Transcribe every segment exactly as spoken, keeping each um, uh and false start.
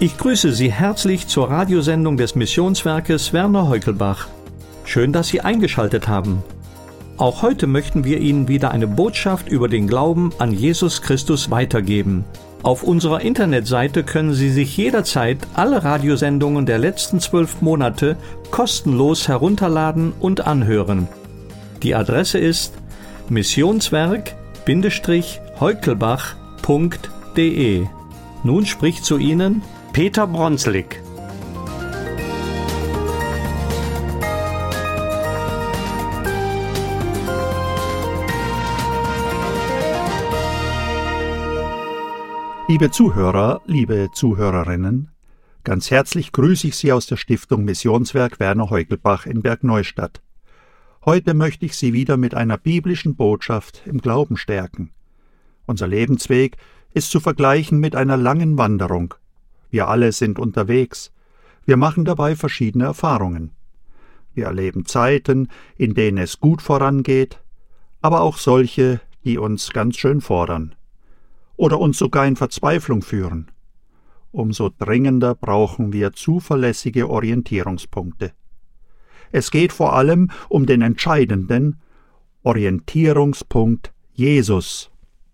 Ich grüße Sie herzlich zur Radiosendung des Missionswerkes Werner Heukelbach. Schön, dass Sie eingeschaltet haben. Auch heute möchten wir Ihnen wieder eine Botschaft über den Glauben an Jesus Christus weitergeben. Auf unserer Internetseite können Sie sich jederzeit alle Radiosendungen der letzten zwölf Monate kostenlos herunterladen und anhören. Die Adresse ist missionswerk Heukelbach punkt de. Nun spricht zu Ihnen Peter Bronslik. Liebe Zuhörer, liebe Zuhörerinnen, ganz herzlich grüße ich Sie aus der Stiftung Missionswerk Werner Heukelbach in Bergneustadt. Heute möchte ich Sie wieder mit einer biblischen Botschaft im Glauben stärken. Unser Lebensweg ist zu vergleichen mit einer langen Wanderung. Wir alle sind unterwegs. Wir machen dabei verschiedene Erfahrungen. Wir erleben Zeiten, in denen es gut vorangeht, aber auch solche, die uns ganz schön fordern oder uns sogar in Verzweiflung führen. Umso dringender brauchen wir zuverlässige Orientierungspunkte. Es geht vor allem um den entscheidenden Orientierungspunkt Jesus.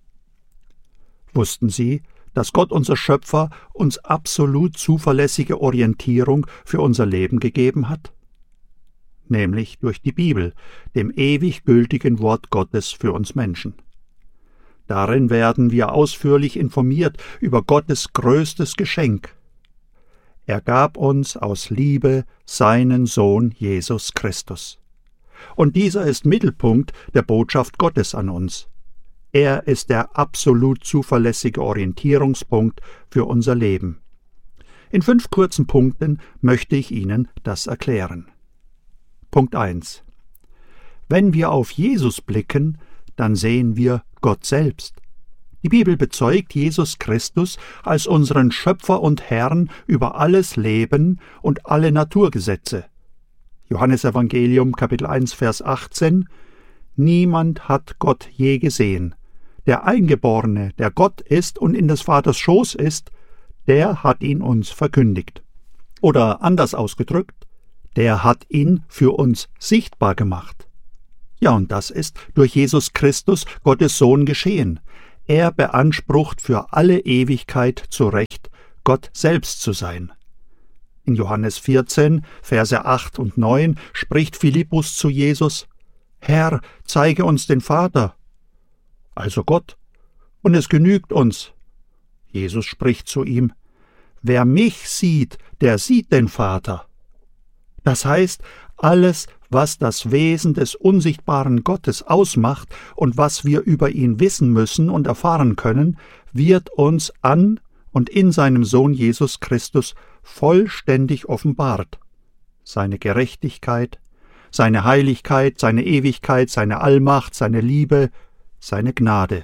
Wussten Sie, dass Gott, unser Schöpfer, uns absolut zuverlässige Orientierung für unser Leben gegeben hat? Nämlich durch die Bibel, dem ewig gültigen Wort Gottes für uns Menschen. Darin werden wir ausführlich informiert über Gottes größtes Geschenk. Er gab uns aus Liebe seinen Sohn Jesus Christus. Und dieser ist Mittelpunkt der Botschaft Gottes an uns. Er ist der absolut zuverlässige Orientierungspunkt für unser Leben. In fünf kurzen Punkten möchte ich Ihnen das erklären. Punkt eins. Wenn wir auf Jesus blicken, dann sehen wir Gott selbst. Die Bibel bezeugt Jesus Christus als unseren Schöpfer und Herrn über alles Leben und alle Naturgesetze. Johannesevangelium Kapitel eins Vers achtzehn: Niemand hat Gott je gesehen. Der Eingeborene, der Gott ist und in des Vaters Schoß ist, der hat ihn uns verkündigt. Oder anders ausgedrückt, der hat ihn für uns sichtbar gemacht. Ja, und das ist durch Jesus Christus, Gottes Sohn, geschehen. Er beansprucht für alle Ewigkeit zu Recht, Gott selbst zu sein. In Johannes vierzehn, Verse acht und neun spricht Philippus zu Jesus: Herr, zeige uns den Vater, also Gott, und es genügt uns. Jesus spricht zu ihm: Wer mich sieht, der sieht den Vater. Das heißt, alles, was das Wesen des unsichtbaren Gottes ausmacht und was wir über ihn wissen müssen und erfahren können, wird uns an und in seinem Sohn Jesus Christus vollständig offenbart. Seine Gerechtigkeit, seine Heiligkeit, seine Ewigkeit, seine Allmacht, seine Liebe, seine Gnade.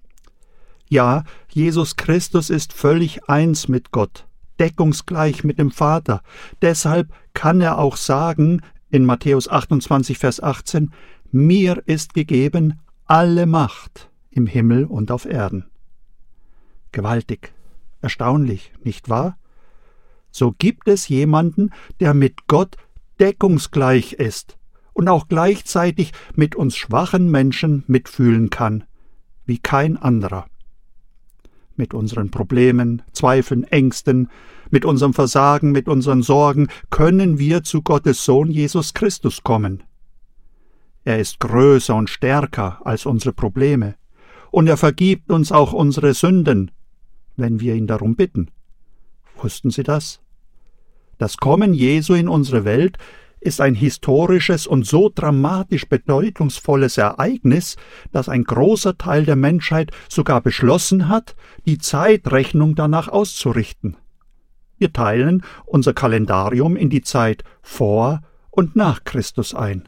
Ja, Jesus Christus ist völlig eins mit Gott, deckungsgleich mit dem Vater. Deshalb kann er auch sagen, in Matthäus achtundzwanzig, Vers achtzehn, mir ist gegeben alle Macht im Himmel und auf Erden. Gewaltig, erstaunlich, nicht wahr? So gibt es jemanden, der mit Gott deckungsgleich ist und auch gleichzeitig mit uns schwachen Menschen mitfühlen kann, wie kein anderer. Mit unseren Problemen, Zweifeln, Ängsten, mit unserem Versagen, mit unseren Sorgen können wir zu Gottes Sohn Jesus Christus kommen. Er ist größer und stärker als unsere Probleme, und er vergibt uns auch unsere Sünden, wenn wir ihn darum bitten. Wussten Sie das? Das Kommen Jesu in unsere Welt ist ein historisches und so dramatisch bedeutungsvolles Ereignis, dass ein großer Teil der Menschheit sogar beschlossen hat, die Zeitrechnung danach auszurichten. Wir teilen unser Kalendarium in die Zeit vor und nach Christus ein.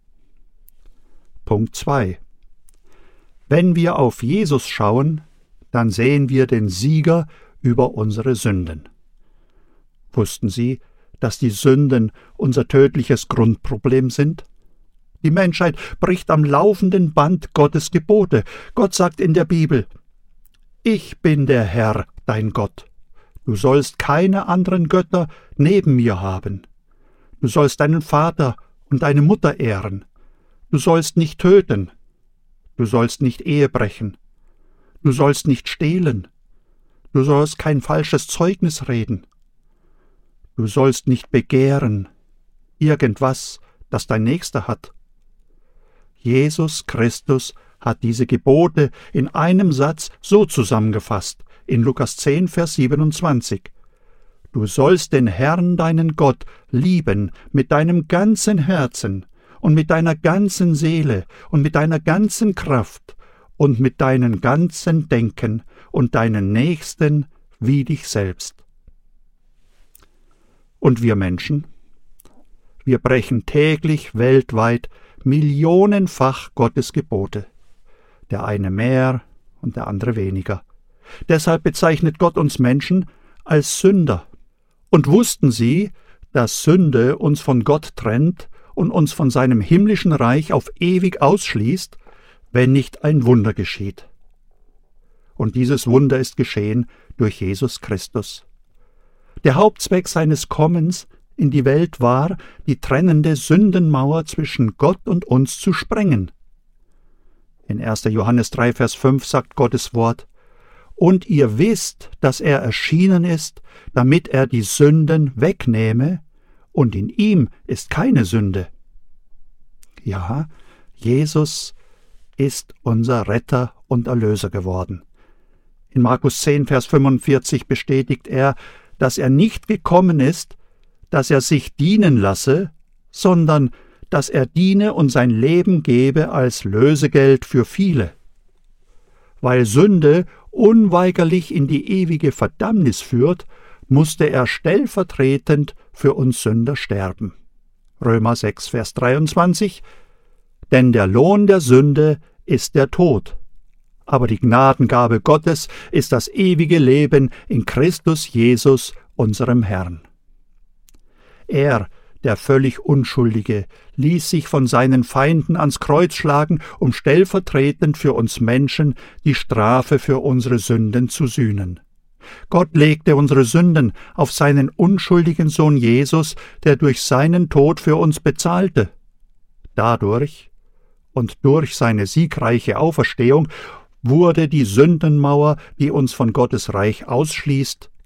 Punkt zwei. Wenn wir auf Jesus schauen, dann sehen wir den Sieger über unsere Sünden. Wussten Sie, dass die Sünden unser tödliches Grundproblem sind? Die Menschheit bricht am laufenden Band Gottes Gebote. Gott sagt in der Bibel: Ich bin der Herr, dein Gott. Du sollst keine anderen Götter neben mir haben. Du sollst deinen Vater und deine Mutter ehren. Du sollst nicht töten. Du sollst nicht Ehe brechen. Du sollst nicht stehlen. Du sollst kein falsches Zeugnis reden. Du sollst nicht begehren irgendwas, das dein Nächster hat. Jesus Christus hat diese Gebote in einem Satz so zusammengefasst, in Lukas zehn, Vers siebenundzwanzig. Du sollst den Herrn, deinen Gott, lieben mit deinem ganzen Herzen und mit deiner ganzen Seele und mit deiner ganzen Kraft und mit deinem ganzen Denken und deinen Nächsten wie dich selbst. Und wir Menschen? Wir brechen täglich weltweit millionenfach Gottes Gebote. Der eine mehr und der andere weniger. Deshalb bezeichnet Gott uns Menschen als Sünder. Und wussten Sie, dass Sünde uns von Gott trennt und uns von seinem himmlischen Reich auf ewig ausschließt, wenn nicht ein Wunder geschieht? Und dieses Wunder ist geschehen durch Jesus Christus. Der Hauptzweck seines Kommens in die Welt war, die trennende Sündenmauer zwischen Gott und uns zu sprengen. In erster Johannes drei, Vers fünf sagt Gottes Wort: Und ihr wisst, dass er erschienen ist, damit er die Sünden wegnehme, und in ihm ist keine Sünde. Ja, Jesus ist unser Retter und Erlöser geworden. In Markus zehn, Vers fünfundvierzig bestätigt er, dass er nicht gekommen ist, dass er sich dienen lasse, sondern dass er diene und sein Leben gebe als Lösegeld für viele. Weil Sünde unweigerlich in die ewige Verdammnis führt, musste er stellvertretend für uns Sünder sterben. Römer sechs, Vers dreiundzwanzig: Denn der Lohn der Sünde ist der Tod, aber die Gnadengabe Gottes ist das ewige Leben in Christus Jesus, unserem Herrn. Er, der völlig Unschuldige, ließ sich von seinen Feinden ans Kreuz schlagen, um stellvertretend für uns Menschen die Strafe für unsere Sünden zu sühnen. Gott legte unsere Sünden auf seinen unschuldigen Sohn Jesus, der durch seinen Tod für uns bezahlte. Dadurch und durch seine siegreiche Auferstehung wurde die Sündenmauer, die uns von Gottes Reich ausschließt,